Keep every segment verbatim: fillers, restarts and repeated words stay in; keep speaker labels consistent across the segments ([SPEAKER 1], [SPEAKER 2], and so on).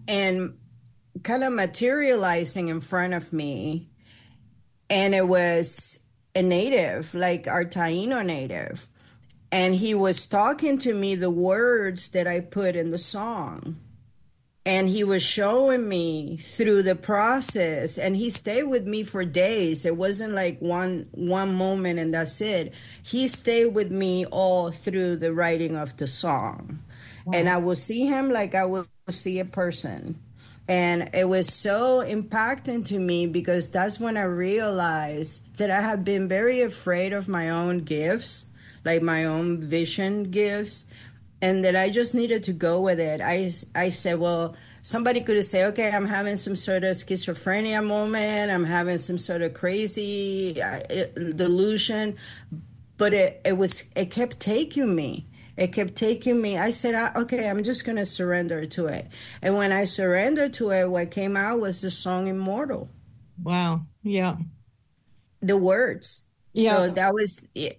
[SPEAKER 1] and kind of materializing in front of me. And it was a native, like our Taino native. And he was talking to me the words that I put in the song. And he was showing me through the process, and he stayed with me for days. It wasn't like one one moment and that's it. He stayed with me all through the writing of the song. And
[SPEAKER 2] Wow.
[SPEAKER 1] I will see him like I will see a person. And it was so impacting to me because that's when I realized that I have been very afraid of my own gifts, like my own vision gifts, and that I just needed to go with it. I, I said, well, somebody could say, okay, I'm having some sort of schizophrenia moment, I'm having some sort of crazy uh, delusion, but it, it was, it kept taking me. It kept taking me. I said, "Ah, okay, I'm just going to surrender to it." And when I surrendered to it, what came out was the song Immortal,
[SPEAKER 2] Wow. Yeah.
[SPEAKER 1] the words.
[SPEAKER 2] Yeah.
[SPEAKER 1] So that was it.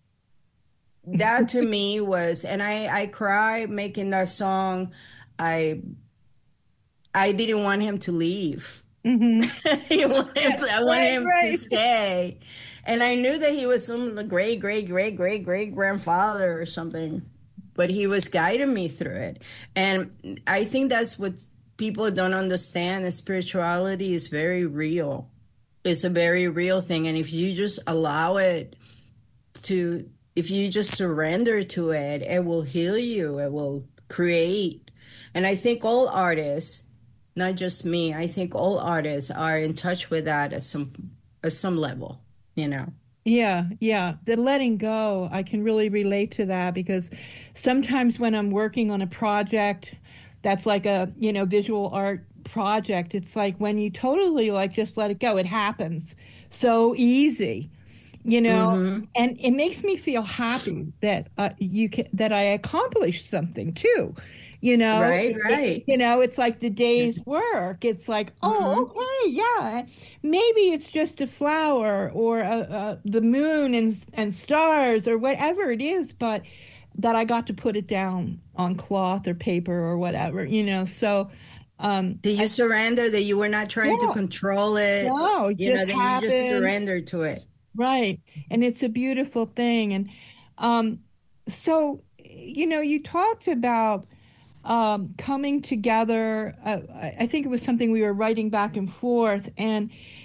[SPEAKER 1] That to me was, and I, I cried making that song. I, I didn't want him to leave.
[SPEAKER 2] Hmm.
[SPEAKER 1] I wanted to, I wanted
[SPEAKER 2] Right,
[SPEAKER 1] him to
[SPEAKER 2] right.
[SPEAKER 1] stay. And I knew that he was some great, great, great, great, great grandfather or something, but he was guiding me through it. And I think that's what people don't understand. That spirituality is very real. It's a very real thing. And if you just allow it to, if you just surrender to it, it will heal you. It will create. And I think all artists, not just me, I think all artists are in touch with that at some at some level, you know.
[SPEAKER 2] Yeah, yeah. The letting go, I can really relate to that because sometimes when I'm working on a project that's like a, you know, visual art project, it's like when you totally like just let it go, it happens so easy, you know,
[SPEAKER 1] Mm-hmm.
[SPEAKER 2] and it makes me feel happy that uh, you can that I accomplished something too. You know,
[SPEAKER 1] Right,
[SPEAKER 2] it, it,
[SPEAKER 1] right.
[SPEAKER 2] you know, it's like the day's work. It's like, oh,
[SPEAKER 1] Mm-hmm.
[SPEAKER 2] okay, yeah. Maybe it's just a flower or a, a, the moon and and stars or whatever it is, but that I got to put it down on cloth or paper or whatever, you know. So, um,
[SPEAKER 1] That you
[SPEAKER 2] I,
[SPEAKER 1] surrender, that you were not trying to
[SPEAKER 2] yeah,
[SPEAKER 1] control it,
[SPEAKER 2] no, it
[SPEAKER 1] you know,
[SPEAKER 2] just
[SPEAKER 1] that you just
[SPEAKER 2] happened.
[SPEAKER 1] surrender to it.
[SPEAKER 2] Right. And it's a beautiful thing. And um, so, you know, you talked about um, coming together. Uh, I I think it was something we were writing back and forth. And